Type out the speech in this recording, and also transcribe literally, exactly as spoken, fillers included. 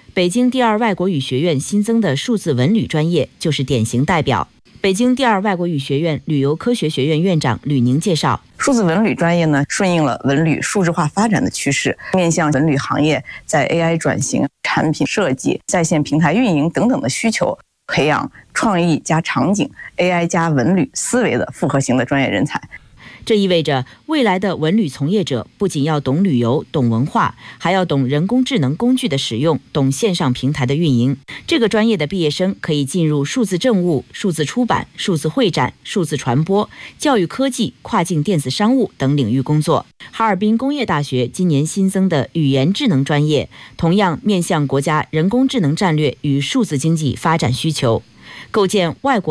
北京第二外国语学院新增的数字文旅专业就是典型代表。北京第二外国语学院旅游科学学院院长吕宁介绍， 数字文旅专业呢，顺应了文旅数字化发展的趋势，面向文旅行业在 A I 转型、产品设计、在线平台运营等等的需求，培养创意加场景、A I 加文旅思维的复合型的专业人才。 这意味着未来的文旅从业者不仅要懂旅游、懂文化，还要懂人工智能工具的使用，懂线上平台的运营。这个专业的毕业生可以进入数字政务、数字出版、数字会展、数字传播、教育科技、跨境电子商务等领域工作。哈尔滨工业大学今年新增的语言智能专业，同样面向国家人工智能战略与数字经济发展需求，构建外国